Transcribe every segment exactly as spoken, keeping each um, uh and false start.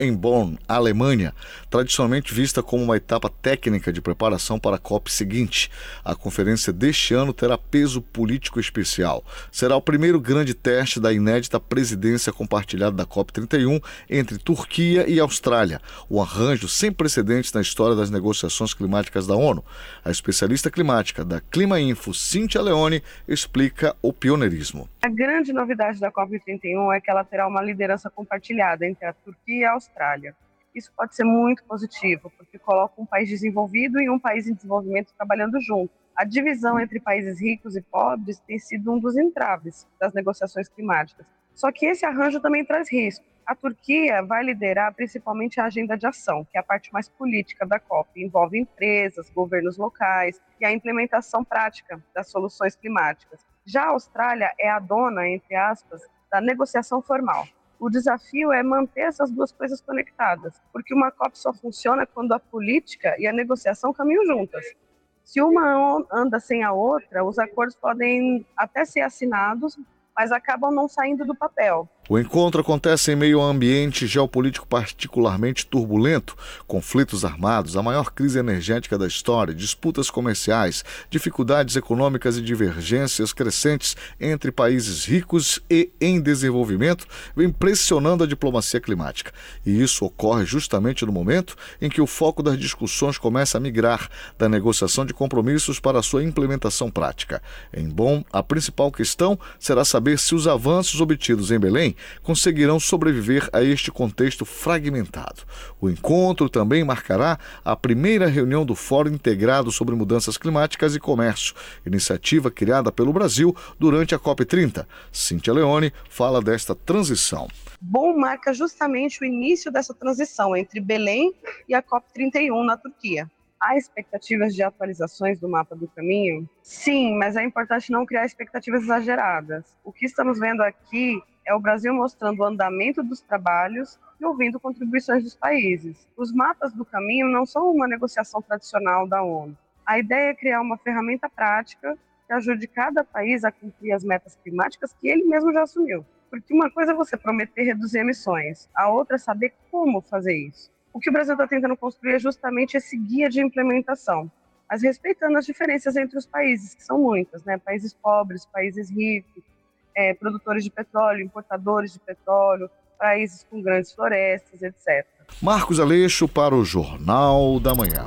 em Bonn, Alemanha, tradicionalmente vista como uma etapa técnica de preparação para a COP seguinte. A conferência deste ano terá peso político especial. Será o primeiro grande teste da inédita presidência compartilhada da COP trinta e um entre Turquia e Austrália, um arranjo sem precedentes na história das negociações climáticas da ONU. A especialista climática da Clima Info, Cíntia Leone, explica o pioneirismo. A grande novidade da COP trinta e um é que ela terá uma liderança compartilhada entre a Turquia e a Austrália. Isso pode ser muito positivo, porque coloca um país desenvolvido e um país em desenvolvimento trabalhando junto. A divisão entre países ricos e pobres tem sido um dos entraves das negociações climáticas. Só que esse arranjo também traz risco. A Turquia vai liderar principalmente a agenda de ação, que é a parte mais política da COP. Envolve empresas, governos locais e a implementação prática das soluções climáticas. Já a Austrália é a dona, entre aspas, da negociação formal. O desafio é manter essas duas coisas conectadas, porque uma COP só funciona quando a política e a negociação caminham juntas. Se uma anda sem a outra, os acordos podem até ser assinados, mas acabam não saindo do papel. O encontro acontece em meio a um ambiente geopolítico particularmente turbulento, conflitos armados, a maior crise energética da história, disputas comerciais, dificuldades econômicas e divergências crescentes entre países ricos e em desenvolvimento, vem pressionando a diplomacia climática. E isso ocorre justamente no momento em que o foco das discussões começa a migrar da negociação de compromissos para a sua implementação prática. Em Bonn, a principal questão será saber se os avanços obtidos em Belém conseguirão sobreviver a este contexto fragmentado. O encontro também marcará a primeira reunião do Fórum Integrado sobre Mudanças Climáticas e Comércio, iniciativa criada pelo Brasil durante a COP trinta. Cíntia Leone fala desta transição. Bonn marca justamente o início dessa transição entre Belém e a COP trinta e um na Turquia. Há expectativas de atualizações do mapa do caminho? Sim, mas é importante não criar expectativas exageradas. O que estamos vendo aqui é o Brasil mostrando o andamento dos trabalhos e ouvindo contribuições dos países. Os mapas do caminho não são uma negociação tradicional da ONU. A ideia é criar uma ferramenta prática que ajude cada país a cumprir as metas climáticas que ele mesmo já assumiu. Porque uma coisa é você prometer reduzir emissões, a outra é saber como fazer isso. O que o Brasil está tentando construir é justamente esse guia de implementação, mas respeitando as diferenças entre os países, que são muitas, né? Países pobres, países ricos, é, produtores de petróleo, importadores de petróleo, países com grandes florestas, etcétera. Marcos Aleixo para o Jornal da Manhã.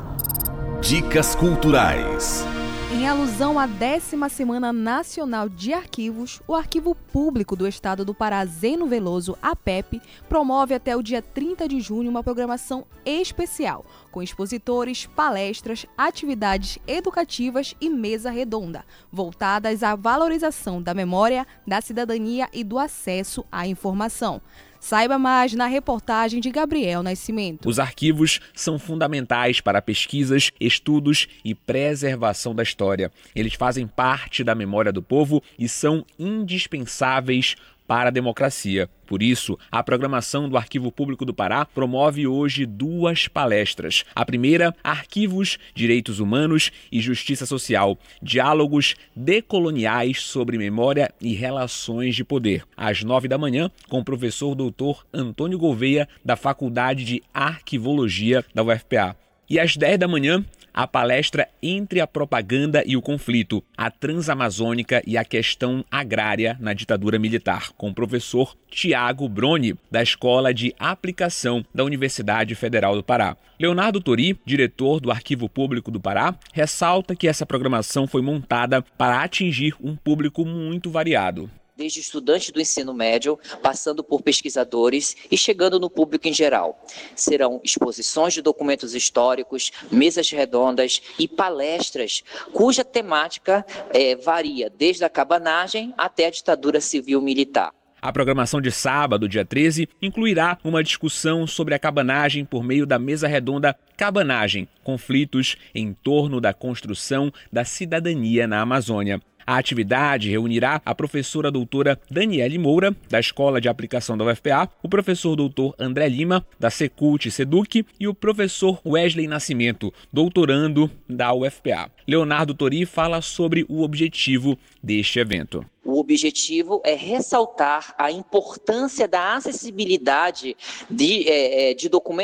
Dicas culturais. Em alusão à décima Semana Nacional de Arquivos, o Arquivo Público do Estado do Pará, Zeno Veloso, A P E P, promove até o dia trinta de junho uma programação especial, com expositores, palestras, atividades educativas e mesa redonda, voltadas à valorização da memória, da cidadania e do acesso à informação. Saiba mais na reportagem de Gabriel Nascimento. Os arquivos são fundamentais para pesquisas, estudos e preservação da história. Eles fazem parte da memória do povo e são indispensáveis para a democracia. Por isso, a programação do Arquivo Público do Pará promove hoje duas palestras. A primeira, Arquivos, Direitos Humanos e Justiça Social, diálogos decoloniais sobre memória e relações de poder, às nove da manhã, com o professor doutor Antônio Gouveia, da Faculdade de Arquivologia da U F P A. E às dez da manhã, a palestra Entre a Propaganda e o Conflito, a Transamazônica e a Questão Agrária na Ditadura Militar, com o professor Tiago Broni, da Escola de Aplicação da Universidade Federal do Pará. Leonardo Tori, diretor do Arquivo Público do Pará, ressalta que essa programação foi montada para atingir um público muito variado. Desde estudantes do ensino médio, passando por pesquisadores e chegando no público em geral. Serão exposições de documentos históricos, mesas redondas e palestras, cuja temática é, varia desde a cabanagem até a ditadura civil-militar. A programação de sábado, dia treze, incluirá uma discussão sobre a cabanagem por meio da mesa redonda Cabanagem, conflitos em torno da construção da cidadania na Amazônia. A atividade reunirá a professora doutora Daniele Moura, da Escola de Aplicação da U F P A, o professor doutor André Lima, da Secult Seduc, e o professor Wesley Nascimento, doutorando da U F P A. Leonardo Tori fala sobre o objetivo deste evento. O objetivo é ressaltar a importância da acessibilidade de, é, de documentos